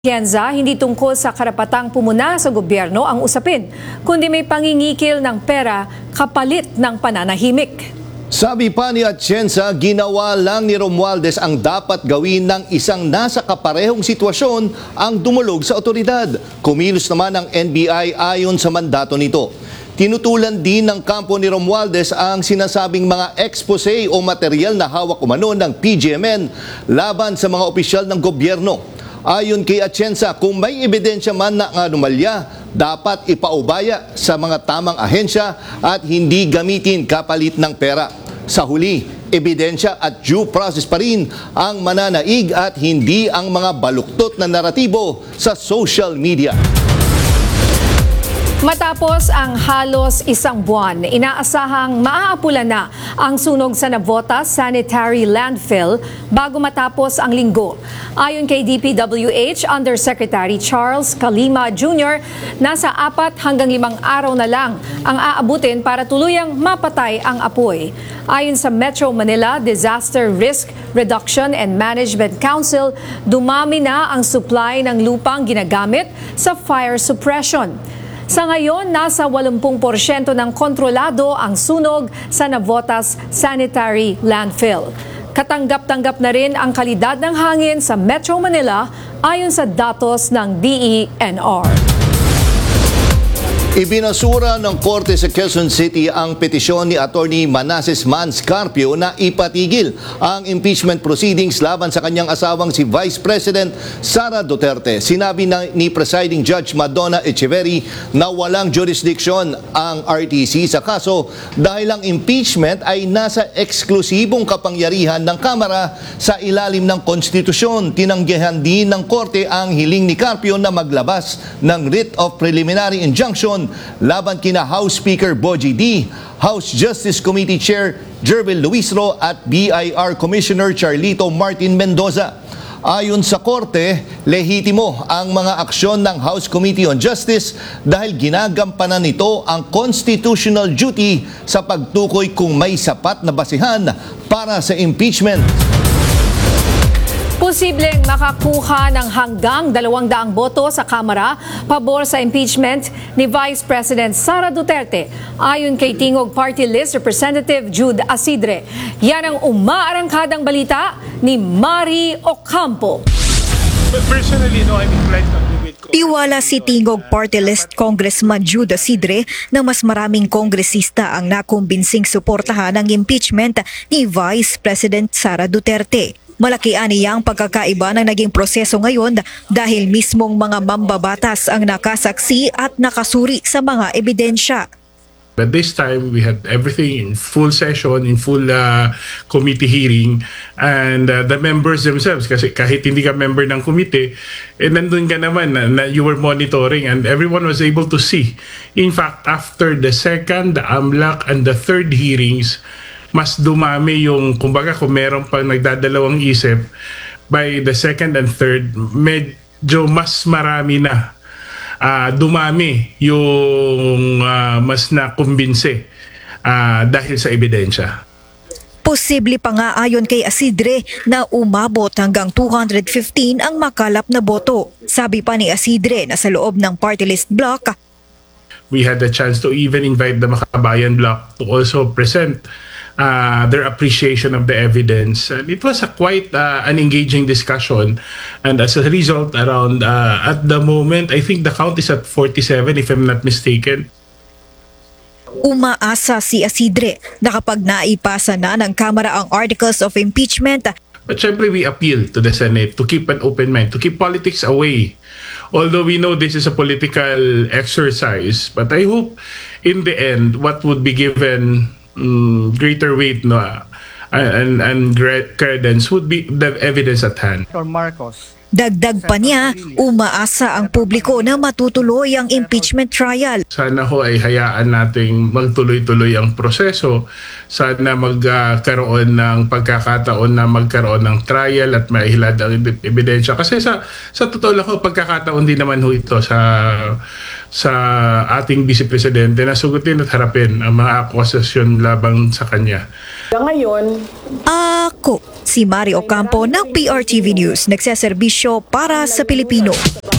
Atienza, hindi tungkol sa karapatang pumuna sa gobyerno ang usapin, kundi may pangingikil ng pera kapalit ng pananahimik. Sabi pa ni Atienza, ginawa lang ni Romualdez ang dapat gawin ng isang nasa kaparehong sitwasyon ang dumulog sa otoridad. Kumilos naman ang NBI ayon sa mandato nito. Tinutulan din ng kampo ni Romualdez ang sinasabing mga expose o material na hawak umano ng PGMN laban sa mga opisyal ng gobyerno. Ayon kay Atienza, kung may ebidensya man na anomalya, dapat ipaubaya sa mga tamang ahensya at hindi gamitin kapalit ng pera. Sa huli, ebidensya at due process pa rin ang mananaig at hindi ang mga baluktot na naratibo sa social media. Matapos ang halos isang buwan, inaasahang maaapula na ang sunog sa Navotas Sanitary Landfill bago matapos ang linggo. Ayon kay DPWH Undersecretary Charles Calima Jr., nasa 4 hanggang 5 araw na lang ang aabutin para tuluyang mapatay ang apoy. Ayon sa Metro Manila Disaster Risk Reduction and Management Council, dumami na ang supply ng lupang ginagamit sa fire suppression. Sa ngayon, nasa 80% ng kontrolado ang sunog sa Navotas Sanitary Landfill. Katanggap-tanggap na rin ang kalidad ng hangin sa Metro Manila ayon sa datos ng DENR. Ibinasura ng Korte sa Quezon City ang petisyon ni Attorney Manasseh Manscarpio na ipatigil ang impeachment proceedings laban sa kanyang asawang si Vice President Sara Duterte. Sinabi ni Presiding Judge Madonna Echeverry na walang jurisdiction ang RTC sa kaso dahil ang impeachment ay nasa eksklusibong kapangyarihan ng Kamara sa ilalim ng konstitusyon. Tinanggihan din ng Korte ang hiling ni Carpio na maglabas ng writ of preliminary injunction laban kina House Speaker Bogie D, House Justice Committee Chair Jervil Luisro at BIR Commissioner Charlito Martin Mendoza. Ayon sa Korte, lehitimo ang mga aksyon ng House Committee on Justice dahil ginagampanan nito ang constitutional duty sa pagtukoy kung may sapat na basihan para sa impeachment. Posibleng makakuha ng hanggang 200 boto sa Kamara pabor sa impeachment ni Vice President Sara Duterte. Ayon kay Tingog Party List Representative Jude Asidre. Yan ang umaarangkadang balita ni Mari Ocampo. Personally, no, I'm inclined to agree with Tiwala si Tingog Party List Congressman Jude Asidre na mas maraming kongresista ang nakumbinsing suportahan ang impeachment ni Vice President Sara Duterte. Malaki aniyang pagkakaiba ng naging proseso ngayon dahil mismong mga mambabatas ang nakasaksi at nakasuri sa mga ebidensya. But this time, we had everything in full session, in full committee hearing, and the members themselves, kasi kahit hindi ka member ng committee, nandun ka naman na you were monitoring and everyone was able to see. In fact, after the second, the AMLAC, and the third hearings, mas dumami yung, kumbaga kung meron pang nagdadalawang isip, by the second and third, medyo mas marami na. Dumami yung mas nakumbinse dahil sa ebidensya. Posible pa nga ayon kay Asidre na umabot hanggang 215 ang makalap na boto. Sabi pa ni Asidre na sa loob ng party list block, we had the chance to even invite the Makabayan block to also present their appreciation of the evidence. And it was a quite an engaging discussion. And as a result, around at the moment, I think the count is at 47 if I'm not mistaken. Umaasa si Asidre na kapag naipasa na ng Kamara ang articles of impeachment, but syempre we appeal to the Senate to keep an open mind, to keep politics away. Although we know this is a political exercise, but I hope in the end what would be given greater weight and credence would be the evidence at hand. Dagdag pa niya, umaasa ang publiko na matutuloy ang impeachment trial. Sana ho ay hayaan nating magtuloy-tuloy ang proseso. Sana magkaroon ng pagkakataon na magkaroon ng trial at maihilad ang ebidensya. Kasi sa totoo lang ho, pagkakataon din naman ho ito sa ating Vice Presidente na sugutin at harapin ang mga akusasyon labang sa kanya. Ngayon, Ako si Mario Ocampo ng PRTV News, nagseserbisyo para sa Pilipino.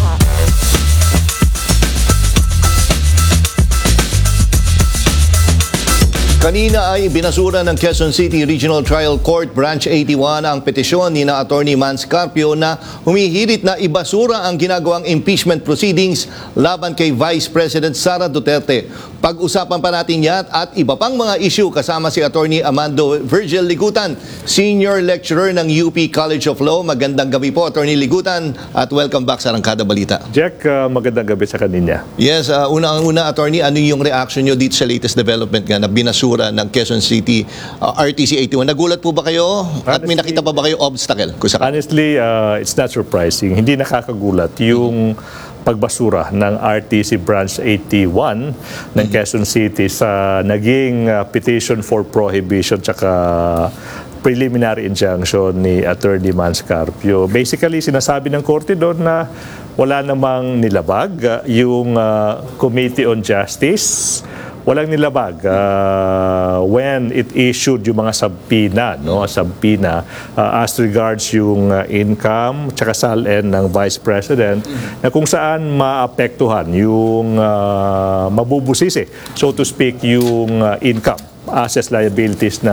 Kanina ay binasura ng Quezon City Regional Trial Court Branch 81 ang petisyon ni na Attorney Mans Carpio na humihirit na ibasura ang ginagawang impeachment proceedings laban kay Vice President Sara Duterte. Pag-usapan pa natin yan at iba pang mga issue kasama si Attorney Amando Virgil Ligutan, Senior Lecturer ng UP College of Law. Magandang gabi po, Attorney Ligutan, at welcome back sa Arangkada Balita. Jack, magandang gabi sa kanina. Yes, una, Attorney, ano yung reaction nyo dito sa latest development nga na binasura ng Quezon City RTC 81? Nagulat po ba kayo? At may nakita pa ba kayo obstacle? Honestly, it's not surprising. Hindi nakakagulat yung pagbasura ng RTC Branch 81 ng Quezon City sa naging petition for prohibition tsaka preliminary injunction ni Attorney Mans Carpio. Basically, sinasabi ng korte doon na wala namang nilabag yung Committee on Justice. Walang nilabag when it issued yung mga subpoena, subpoena as regards yung income tsaka salin ng Vice President na kung saan maapektuhan yung mabubusisi, so to speak, yung income, assets, liabilities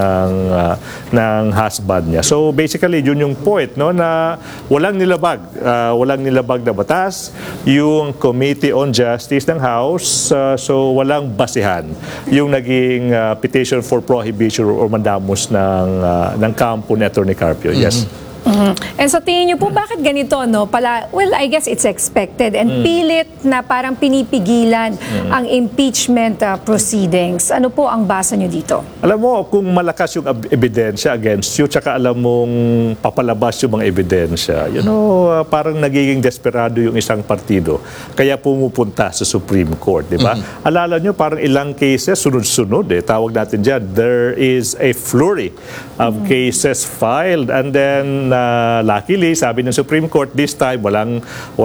ng husband niya. So basically, yun yung point, na walang nilabag na batas yung Committee on Justice ng House, so walang basihan yung naging petition for prohibition or mandamus ng kampo ni Attorney Carpio. Yes. And sa tingin niyo po, bakit ganito, well, I guess it's expected and pilit na parang pinipigilan ang impeachment proceedings. Ano po ang basa niyo dito? Alam mo, kung malakas yung ebidensya against you, tsaka alam mong papalabas yung mga ebidensya, parang nagiging desperado yung isang partido. Kaya pumupunta sa Supreme Court, di ba? Alala nyo, parang ilang cases, sunod-sunod, tawag natin dyan. There is a flurry of cases filed, and then luckily, sabi ng Supreme Court, this time walang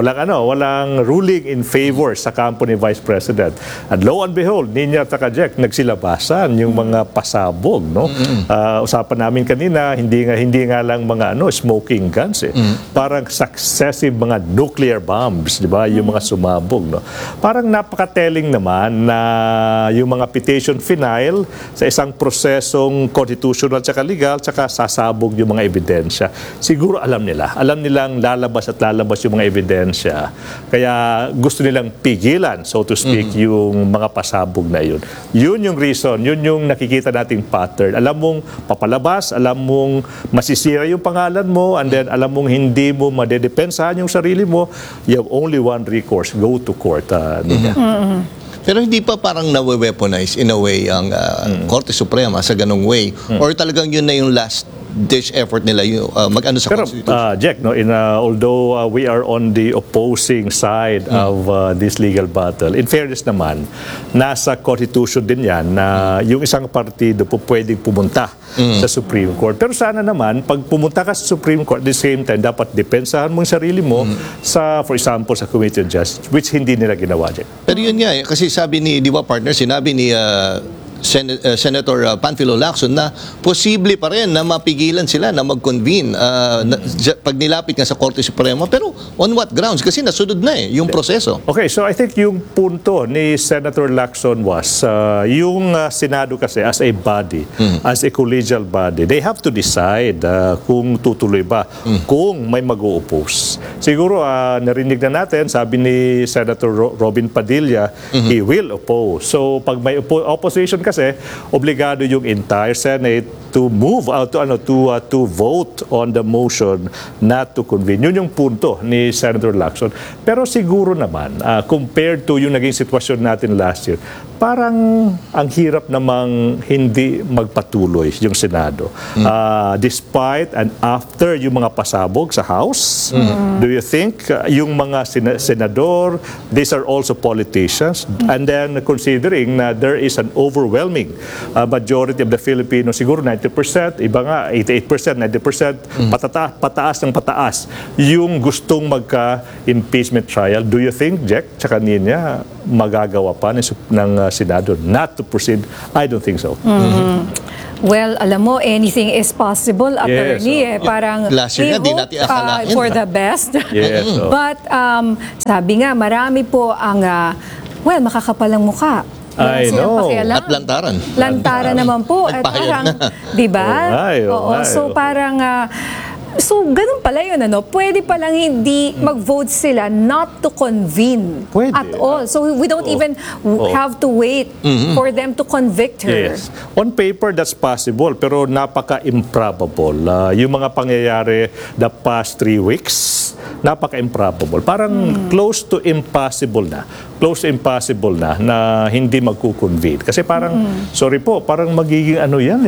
ruling in favor sa kampo ni Vice President. And lo and behold, Ninya at Jack, nagsilabasan yung mga pasabog, usapan namin kanina, hindi nga lang mga smoking guns, parang successive mga nuclear bombs, di ba? Yung mga sumabog, Parang napaka-telling naman na yung mga petition final sa isang prosesong constitutional tsaka legal, tsaka sasabog yung mga ebidensya. Siguro alam nilang lalabas yung mga ebidensya. Kaya gusto nilang pigilan, so to speak, yung mga pasabog na yun. Yun yung reason, yun yung nakikita nating pattern. Alam mong papalabas, alam mong masisira yung pangalan mo, and then alam mong hindi mo madedepensahan yung sarili mo, you have only one recourse, go to court. Pero hindi pa parang nawe-weaponize in a way ang Korte Suprema sa ganong way? Or talagang yun na yung last ditch effort nila yung mag-ano sa Constitution? Jack, although we are on the opposing side of this legal battle, in fairness naman, nasa Constitution din yan na yung isang partido po pwedeng pumunta sa Supreme Court. Pero sana naman, pag pumunta ka sa Supreme Court, at the same time, dapat depensahan mo yung sarili mo sa, for example, sa Committee on Justice, which hindi nila ginawa, Jack. Pero yun nga, kasi sabi ni, di ba partner, sinabi ni Senator Panfilo Lacson na posible pa rin na mapigilan sila na mag-convene pag nilapit nga sa Korte Suprema. Pero on what grounds? Kasi nasunod na yung proseso. Okay, so I think yung punto ni Senator Lacson was yung Senado kasi as a body, as a collegial body, they have to decide kung tutuloy ba, kung may mag-o-oppose. Siguro narinig na natin, sabi ni Senator Robin Padilla, he will oppose. So pag may opposition kasi, obligado yung entire Senate to move out to vote on the motion not to convene. Yun yung punto ni Senator Lacson. Pero siguro naman, compared to yung naging sitwasyon natin last year, parang ang hirap namang hindi magpatuloy yung Senado. Despite and after yung mga pasabog sa House, do you think yung mga senador, these are also politicians, and then considering na there is an overwhelming majority of the Filipinos, siguro 90%, iba nga 88%, 90%, pataas ng pataas yung gustong magka-impeachment trial. Do you think, Jack, tsaka niya, magagawa pa ng Senado not to proceed? I don't think so. Well, alam mo, anything is possible, attorney. Yes, Parang Last year we nga, di hope, natin akalain. for the best. Yes, oh. But sabi nga, marami po ang, makakapalang mukha. I Wala silang know. pakialam. At lantaran. Lantaran naman po. At Nagpahayag parang, na. di ba? Oo, So oo. parang, so ganun pala yun, ano? Pwede palang hindi mag-vote sila not to convene Pwede. at all. So we don't even have to wait for them to convict her. Yes. On paper, that's possible, pero napaka-improbable. Yung mga pangyayari the past 3 weeks, napaka-improbable. Parang close to impossible na. Close to impossible na hindi magkukonvene. Kasi parang, sorry po, parang magiging ano yan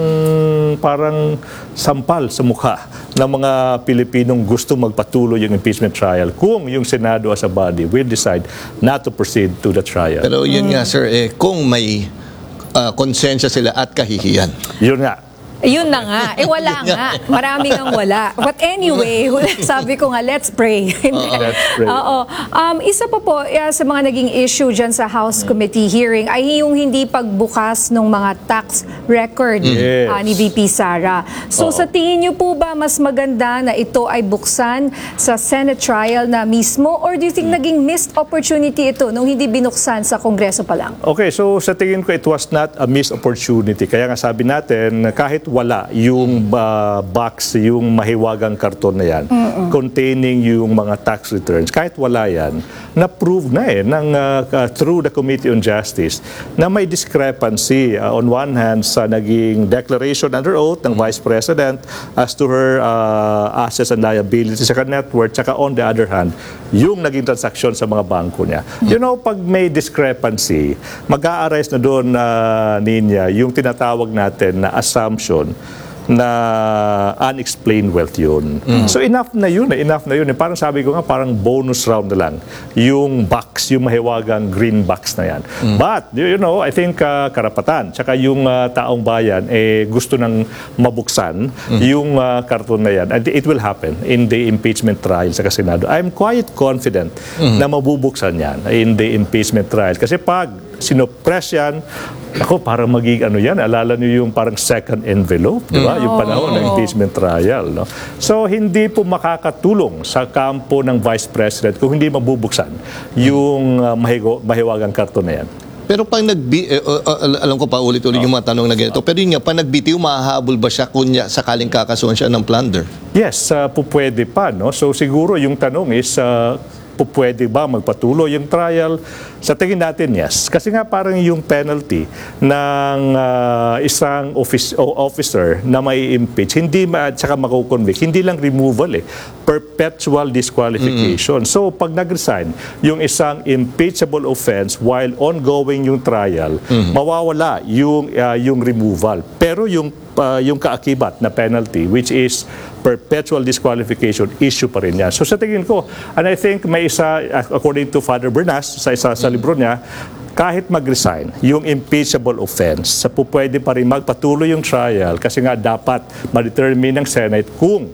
parang sampal sa mukha ng mga Pilipinong gusto magpatuloy yung impeachment trial kung yung Senado as a body will decide not to proceed to the trial. Pero yun nga, sir, kung may konsensya sila at kahihiyan. Yun nga. Yun na nga. Wala nga. Marami ngang wala. But anyway, sabi ko nga, let's pray. Let's pray. Oo. Isa pa po sa mga naging issue dyan sa House Committee hearing ay yung hindi pagbukas ng mga tax record Yes. ni VP Sara. So sa tingin niyo po ba mas maganda na ito ay buksan sa Senate trial na mismo or do you think naging missed opportunity ito nung hindi binuksan sa Kongreso pa lang? Okay, so sa tingin ko it was not a missed opportunity. Kaya nga sabi natin, kahit wala yung box, yung mahiwagang karton na yan, containing yung mga tax returns, kahit wala yan, na-prove na through the Committee on Justice na may discrepancy on one hand sa naging declaration under oath ng Vice President as to her assets and liabilities sa net worth, saka on the other hand, yung naging transaksyon sa mga bangko niya. You know, pag may discrepancy, mag-a-arise na doon, Ninya, yung tinatawag natin na assumption na unexplained wealth yun. So enough na yun. Parang sabi ko nga, parang bonus round na lang. Yung box, yung mahiwagang green box na yan. But, you know, I think karapatan, tsaka yung taong bayan, gusto nang mabuksan yung karton na yan. And it will happen in the impeachment trial sa Senado. I'm quite confident na mabubuksan yan in the impeachment trial. Kasi pag sinopress yan, ako, parang magiging ano yan, alala niyo yung parang second envelope, di ba? Yung panahon ng impeachment trial. No? So, hindi po makakatulong sa kampo ng Vice President kung hindi mabubuksan yung mahiwagang karton na yan. Pero pag alam ko pa ulit-ulit yung mga tanong na ganito, pero yun nga, pag nagbitiw, mahahabol ba siya kung sakaling kakasuhan siya ng plunder? Yes, pupwede pa. No? So, siguro yung tanong is, pupwede ba magpatuloy yung trial? Sa tingin natin, yes. Kasi nga parang yung penalty ng isang officer na may impeach, hindi tsaka mako-convict, hindi lang removal perpetual disqualification. So pag nag-resign, yung isang impeachable offense while ongoing yung trial, mawawala yung removal. Pero yung kaakibat na penalty, which is perpetual disqualification, issue pa rin yan. So sa tingin ko, and I think may isa, according to Father Bernas, sa libro niya, kahit mag-resign, yung impeachable offense, pwede pa rin magpatuloy yung trial kasi nga dapat ma-determine ng Senate kung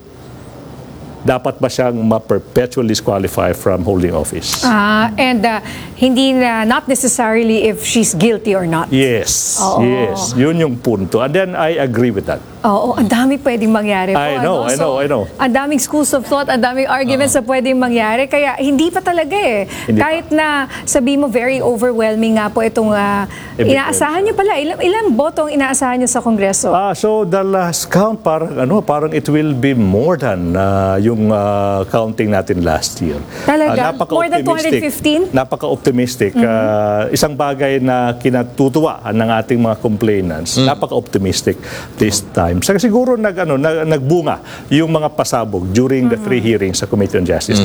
dapat ba siyang ma-perpetually disqualify from holding office. And hindi na, not necessarily if she's guilty or not. Yes, Oo. yes. Yun yung punto. And then I agree with that. Oo, ang dami pwedeng mangyari po. I know. Ang daming schools of thought, ang daming arguments na pwedeng mangyari. Kaya hindi pa talaga Hindi Kahit na sabi mo very overwhelming nga po itong inaasahan niyo pala. Ilang boto ang inaasahan niyo sa Kongreso? So the last count, parang it will be more than yung counting natin last year. Talaga? More than 215? Napaka-optimistic. Isang bagay na kinatutuwa ng ating mga complainants. Napaka-optimistic this time. Saka siguro nagbunga yung mga pasabog during the 3 hearings sa Committee on Justice.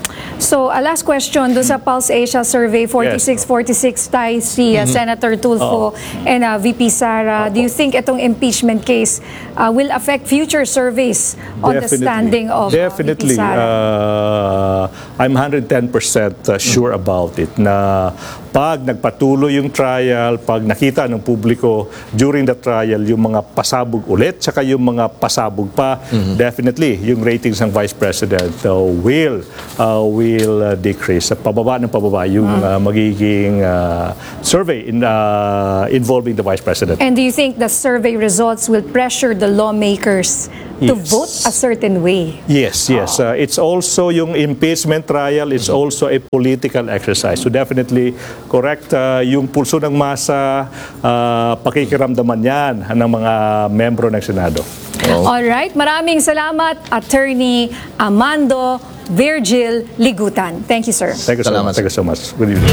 So, last question doon sa Pulse Asia survey, 46-46 tayo si Senator Tulfo and VP Sara. Do you think itong impeachment case will affect future surveys on the standing of definitely. VP Sara? I'm 110% sure about it na pag nagpatuloy yung trial, pag nakita ng publiko during the trial yung mga pasabog ulit, saka yung mga pasabog pa, definitely yung ratings ng Vice President will decrease. Pababa ng pababa yung magiging survey involving the Vice President. And do you think the survey results will pressure the lawmakers to Yes. vote a certain way? Yes. It's also yung impeachment trial, it's also a political exercise. So definitely correct yung pulso ng masa, pakikiramdaman yan ng mga membro ng Senado. Alright, maraming salamat, Attorney Amando Virgil Ligutan. Thank you, sir. Thank you so Salamat, much. Thank you so much. Good evening.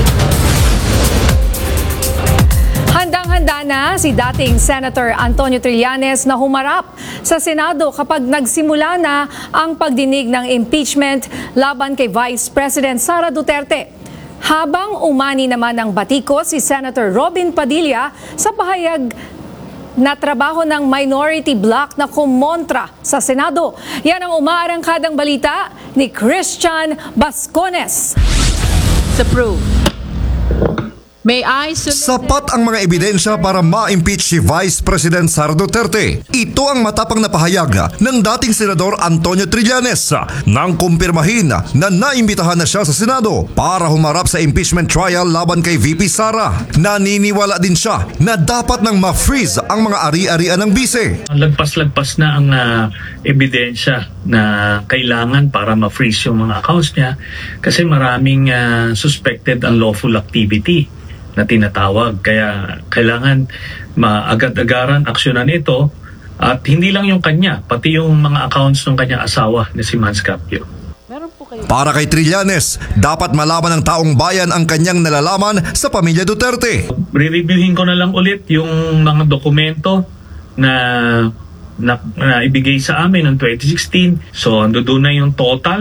Handang-handa na si dating Senator Antonio Trillanes na humarap sa Senado kapag nagsimula na ang pagdinig ng impeachment laban kay Vice President Sara Duterte. Habang umani naman ng batiko si Senator Robin Padilla sa pahayag na trabaho ng minority bloc na kumontra sa Senado. Yan ang umaarangkadang balita ni Christian Bascones. Approve. May I Sapat ang mga ebidensya para ma-impeach si Vice President Sara Duterte. Ito ang matapang na pahayag ng dating Senador Antonio Trillanes nang kumpirmahin na naimbitahan na siya sa Senado para humarap sa impeachment trial laban kay VP Sara. Naniniwala din siya na dapat nang ma-freeze ang mga ari-arian ng bise. Lagpas-lagpas na ang ebidensya na kailangan para ma-freeze yung mga accounts niya kasi maraming suspected unlawful activity na tinatawag. Kaya kailangan maagad-agaran aksyonan ito at hindi lang yung kanya, pati yung mga accounts ng kanyang asawa na si Mans Carpio. Para kay Trillanes, dapat malaman ng taong bayan ang kanyang nalalaman sa pamilya Duterte. Re-reviewin ko na lang ulit yung mga dokumento na ibigay sa amin noong 2016. So ando doon na yung total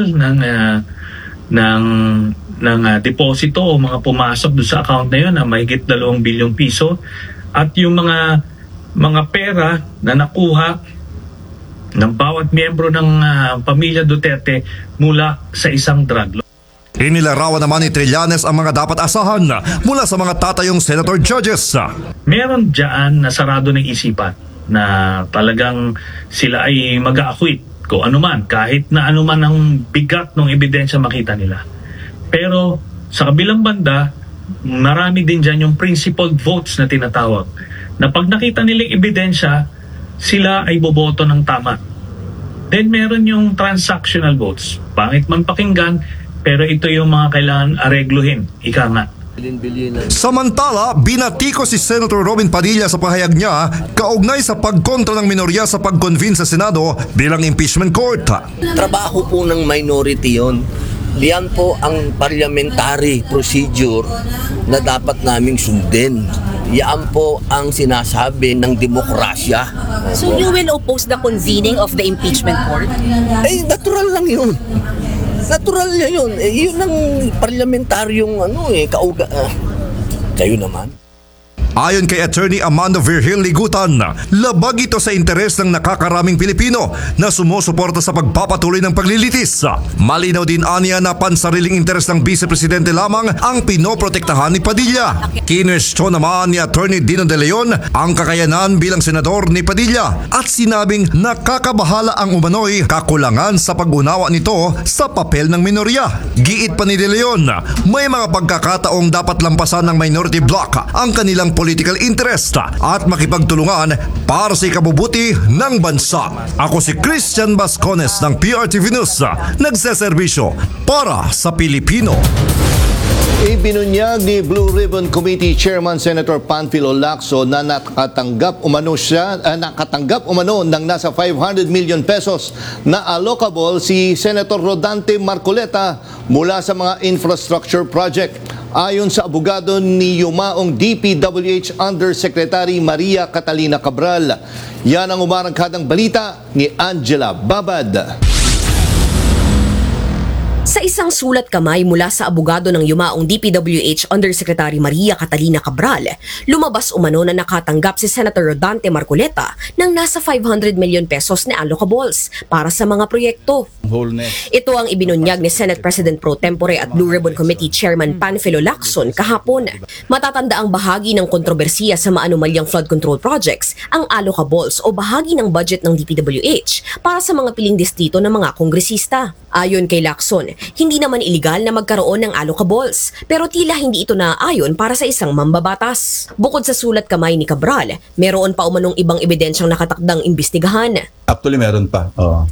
ng deposito o mga pumasok doon sa account na yun na mahigit 2 bilyong piso at yung mga pera na nakuha ng bawat miyembro ng pamilya Duterte mula sa isang drug lord. Inilarawan naman ni Trillanes ang mga dapat asahan mula sa mga tatayong senator judges. Meron dyan na sarado ng isipan na talagang sila ay mag-a-acquit kung anuman, kahit na anuman ang bigat ng ebidensya makita nila. Pero sa kabilang banda, marami din dyan yung principled votes na tinatawag. Na pag nakita nilang ebidensya, sila ay boboto ng tama. Then meron yung transactional votes. Pangit man pakinggan, pero ito yung mga kailangan aregluhin. Ika nga. Samantala, binatiko si Senator Robin Padilla sa pahayag niya kaugnay sa pagkontra ng minorya sa pag-convene sa Senado bilang impeachment court. Trabaho po ng minority yon. Yan po ang parliamentary procedure na dapat naming sundin. Yan po ang sinasabi ng demokrasya. So you will oppose the convening of the impeachment court? Eh, natural lang yun. Natural niya yun. Yun ang parlamentaryong kayo naman. Ayon kay Attorney Amando Virgil Ligutan, labag ito sa interes ng nakakaraming Pilipino na sumusuporta sa pagpapatuloy ng paglilitis. Malinaw din aniya na pansariling interes ng Vice Presidente lamang ang pinoprotektahan ni Padilla. Kinwestiyon naman ni Attorney Dino De Leon ang kakayanan bilang senador ni Padilla at sinabing nakakabahala ang umano'y kakulangan sa pag-unawa nito sa papel ng minorya. Giit pa ni De Leon, may mga pagkakataong dapat lampasan ng minority bloc ang kanilang political interest at makipagtulungan para sa ikabubuti ng bansa. Ako si Christian Bascones ng PRTV News, nagseserbisyo para sa Pilipino. Ibinunyag ni Blue Ribbon Committee Chairman Senator Panfilo Lacson na nakatanggap umano ng nasa 500 million pesos na allocable si Senator Rodante Marcoleta mula sa mga infrastructure project. Ayon sa abogado ni yumaong DPWH Undersecretary Maria Catalina Cabral. Yan ang umarangkadang balita ni Angela Babad. Sa isang sulat kamay mula sa abogado ng yumaong DPWH Undersecretary Maria Catalina Cabral, lumabas umano na nakatanggap si Senator Rodante Marcoleta ng nasa 500 million pesos na allocables para sa mga proyekto. Ito ang ibinunyag ni Senate President Pro Tempore at Blue Ribbon Committee Chairman Panfilo Lacson kahapon. Matatanda ang bahagi ng kontrobersiya sa maanumalyang flood control projects, ang allocables o bahagi ng budget ng DPWH para sa mga piling distrito ng mga kongresista. Ayon kay Lacson, hindi naman iligal na magkaroon ng allocables, pero tila hindi ito naaayon para sa isang mambabatas. Bukod sa sulat kamay ni Cabral, meron pa umanong ibang ebidensyang nakatakdang imbestigahan. Actually, meron pa.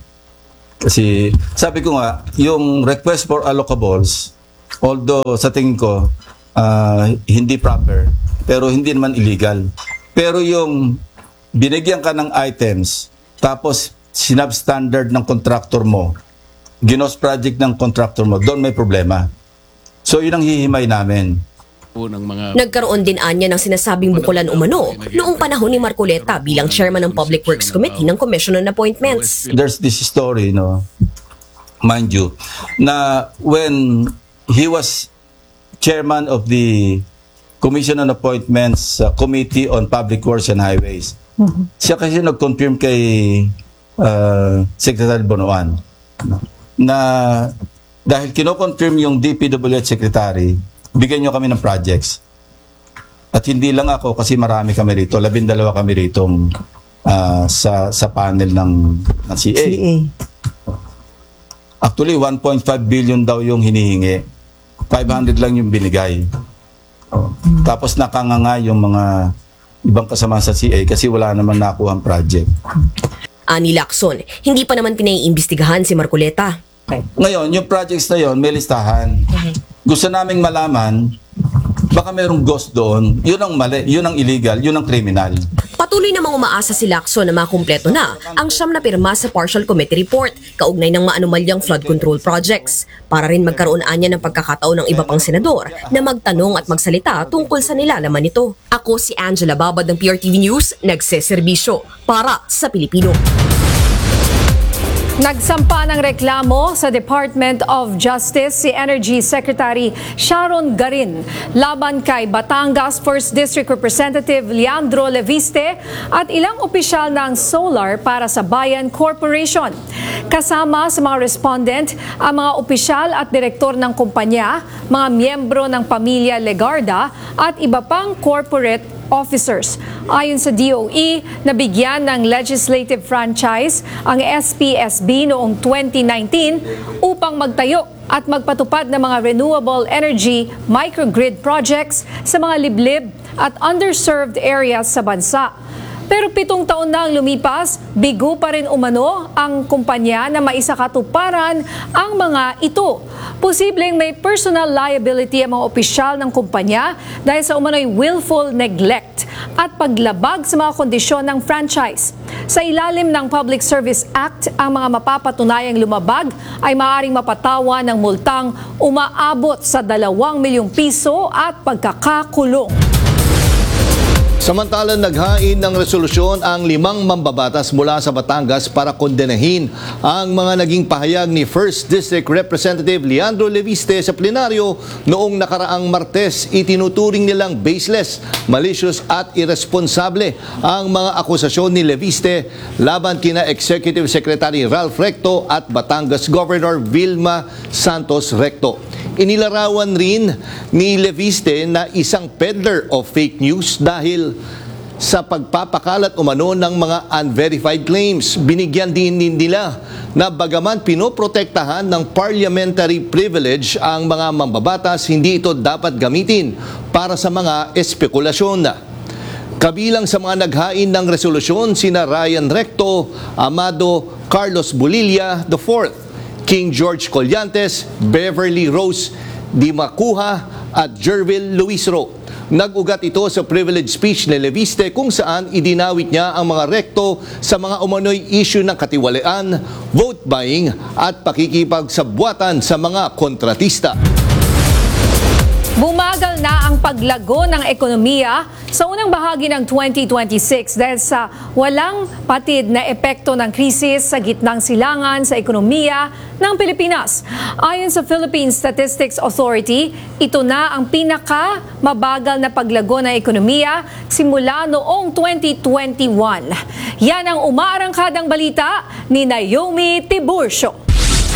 Kasi sabi ko nga, yung request for allocables, although sa tingin ko, hindi proper, pero hindi naman illegal. Pero yung binigyan ka ng items, tapos sinabstandard ng contractor mo, ginos project ng contractor mo, doon may problema. So yun ang hihimay namin. Nagkaroon din anya ng sinasabing bukulan umano noong panahon ni Marcoleta bilang chairman ng Public Works Committee ng Commission on Appointments. There's this story, mind you, na when he was chairman of the Commission on Appointments Committee on Public Works and Highways, siya kasi nag-confirm kay Secretary Bonoan na dahil kino-confirm yung DPWH Secretary, bigyan nyo kami ng projects. At hindi lang ako, kasi marami kami rito, 12 kami rito sa panel ng CA. Actually, 1.5 billion daw yung hinihingi. 500 lang yung binigay. Tapos nakanganga yung mga ibang kasama sa CA kasi wala naman nakuhang project. Ani Lacson, hindi pa naman pinaiimbestigahan si Marcoleta. Ngayon, yung projects na yon may listahan. Gusto naming malaman, baka merong ghost doon. Yun ang mali, yun ang illegal, yun ang criminal. Patuloy namang umaasa si Lacson na makumpleto na ang 9 na pirma sa partial committee report kaugnay ng maanumalyang flood control projects. Para rin magkaroon anya ng pagkakataon ng iba pang senador na magtanong at magsalita tungkol sa nilalaman nito. Ako si Angela Babad ng PRTV News, nagseserbisyo para sa Pilipino. Nagsampa ng reklamo sa Department of Justice si Energy Secretary Sharon Garin laban kay Batangas 1st District Representative Leandro Leviste at ilang opisyal ng Solar para sa Bayan Corporation. Kasama sa mga respondent ang mga opisyal at direktor ng kumpanya, mga miyembro ng pamilya Legarda at iba pang corporate officers. Ayon sa DOE, nabigyan ng legislative franchise ang SPSB noong 2019 upang magtayo at magpatupad ng mga renewable energy microgrid projects sa mga liblib at underserved areas sa bansa. Pero 7 taon na ang lumipas, bigo pa rin umano ang kumpanya na maisakatuparan ang mga ito. Posibleng may personal liability ang mga opisyal ng kumpanya dahil sa umano'y willful neglect at paglabag sa mga kondisyon ng franchise. Sa ilalim ng Public Service Act, ang mga mapapatunayang lumabag ay maaaring mapatawan ng multang umaabot sa 2 milyong piso at pagkakakulong. Samantala, naghain ng resolusyon ang 5 mambabatas mula sa Batangas para kondenahin ang mga naging pahayag ni 1st District Representative Leandro Leviste sa plenaryo noong nakaraang Martes. Itinuturing nilang baseless, malicious at irresponsable ang mga akusasyon ni Leviste laban kina Executive Secretary Ralph Recto at Batangas Governor Vilma Santos Recto. Inilarawan rin ni Leviste na isang peddler of fake news dahil sa pagpapakalat umano ng mga unverified claims. Binigyan din nila na bagaman pinoprotektahan ng parliamentary privilege ang mga mambabatas, hindi ito dapat gamitin para sa mga espekulasyon. Kabilang sa mga naghain ng resolusyon sina Ryan Recto, Amado Carlos Bulilla IV, King George Collantes, Beverly Rose Di Macuja at Jervil Luisro. Nag-ugat ito sa privilege speech ni Leviste kung saan idinawit niya ang mga Recto sa mga umano'y issue ng katiwalian, vote buying at pakikipagsabwatan sa mga kontratista. Bumagal na ang paglago ng ekonomiya sa unang bahagi ng 2026 dahil sa walang patid na epekto ng krisis sa gitnang silangan sa ekonomiya ng Pilipinas. Ayon sa Philippine Statistics Authority, ito na ang pinaka-mabagal na paglago ng ekonomiya simula noong 2021. Yan ang umaarangkadang balita ni Naomi Tiburcio.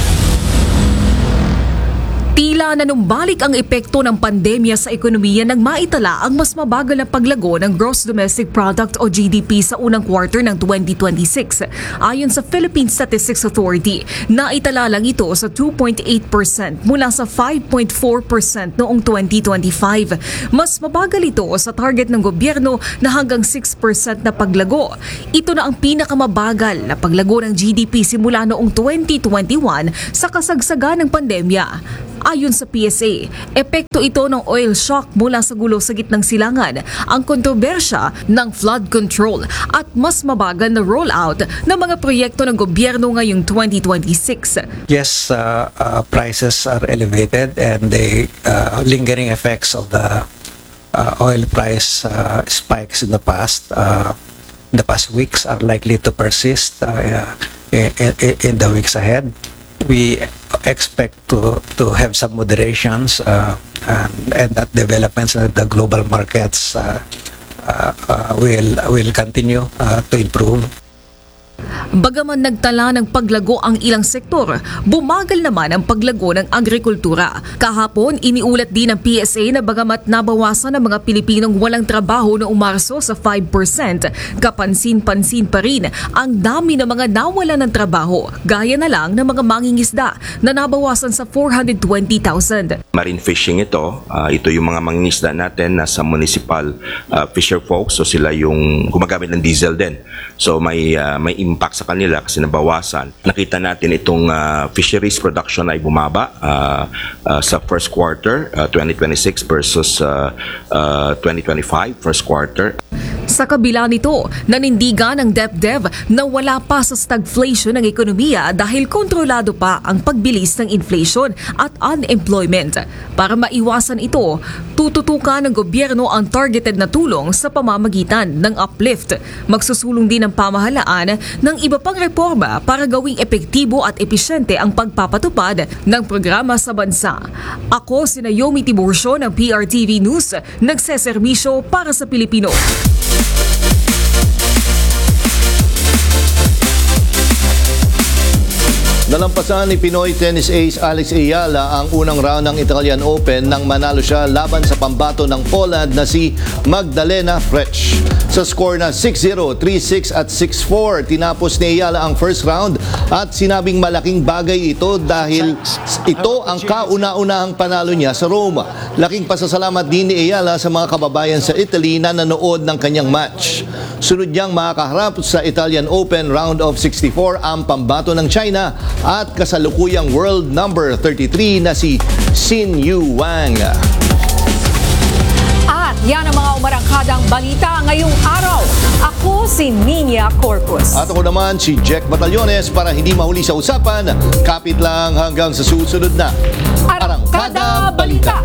Tila nanumbalik ang epekto ng pandemya sa ekonomiya nang maitala ang mas mabagal na paglago ng Gross Domestic Product o GDP sa unang quarter ng 2026. Ayon sa Philippine Statistics Authority, naitala lang ito sa 2.8% mula sa 5.4% noong 2025. Mas mabagal ito sa target ng gobyerno na hanggang 6% na paglago. Ito na ang pinakamabagal na paglago ng GDP simula noong 2021 sa kasagsagan ng pandemya. Ayon sa PSA, epekto ito ng oil shock mula sa gulo sa gitnang silangan, ang kontrobersya ng flood control at mas mabagal na rollout ng mga proyekto ng gobyerno ngayong 2026. Yes, prices are elevated and the lingering effects of the oil price spikes in the past weeks are likely to persist in the weeks ahead. We expect to have some moderations and that developments in the global markets will continue to improve. Bagaman nagtala ng paglago ang ilang sektor, bumagal naman ang paglago ng agrikultura. Kahapon, iniulat din ng PSA na bagamat nabawasan ang mga Pilipinong walang trabaho noong Marso sa 5%, kapansin-pansin pa rin ang dami ng mga nawalan ng trabaho, gaya na lang ng mga mangingisda na nabawasan sa 420,000. Marine fishing ito yung mga mangingisda natin na sa municipal fisher folks, so sila yung gumagamit ng diesel din. So may impact sa kanila kasi nabawasan. Nakita natin itong fisheries production ay bumaba sa first quarter 2026 versus 2025 first quarter. Sa kabila nito, nanindigan ng DepDev na wala pa sa stagflation ng ekonomiya dahil kontrolado pa ang pagbilis ng inflation at unemployment. Para maiwasan ito, tututukan ng gobyerno ang targeted na tulong sa pamamagitan ng uplift. Magsusulong din ang pamahalaan ng iba pang reforma para gawing epektibo at episyente ang pagpapatupad ng programa sa bansa. Ako si Naomi Tiburcio ng PRTV News, nagseserbisyo para sa Pilipino. Nalampasan ni Pinoy tennis ace Alex Ayala ang unang round ng Italian Open nang manalo siya laban sa pambato ng Poland na si Magdalena Frech. Sa score na 6-0, 3-6 at 6-4, tinapos ni Ayala ang first round at sinabing malaking bagay ito dahil ito ang kauna-unahang panalo niya sa Roma. Laking pasasalamat din ni Ayala sa mga kababayan sa Italy na nanood ng kanyang match. Sunod niyang makakaharap sa Italian Open round of 64 ang pambato ng China at kasalukuyang world number 33 na si Xin Yu Wang. At yan ang mga umarangkadang balita ngayong araw. Ako si Nina Corpus. At ako naman si Jack Batallones. Para hindi mahuli sa usapan, kapit lang hanggang sa susunod na Arangkada Balita.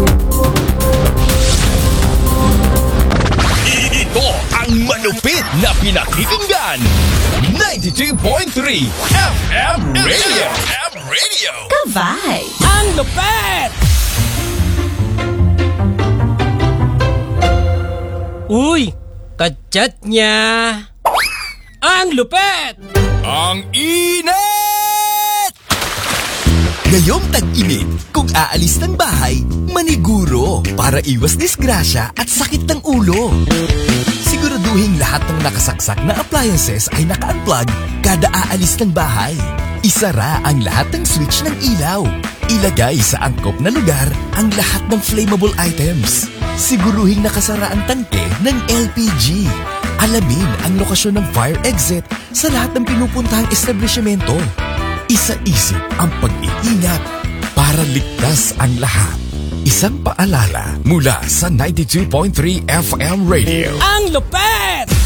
Ito ang malupit na pinakikinggan. 92.3 FM Radio. Kavay. Ang lupit! Uy! Kachat niya! Ang lupit! Ang init! Ngayong tag-init, kung aalis ng bahay, maniguro para iwas disgrasya at sakit ng ulo. Siguraduhin lahat ng nakasaksak na appliances ay naka-unplug kada aalis ng bahay. Isara ang lahat ng switch ng ilaw. Ilagay sa angkop na lugar ang lahat ng flammable items. Siguruhing nakasara ang tangke ng LPG. Alamin ang lokasyon ng fire exit sa lahat ng pinupuntahang establishmento. Isa-isip ang pag-iingat para ligtas ang lahat. Isang paalala mula sa 92.3 FM Radio. Ang lupit!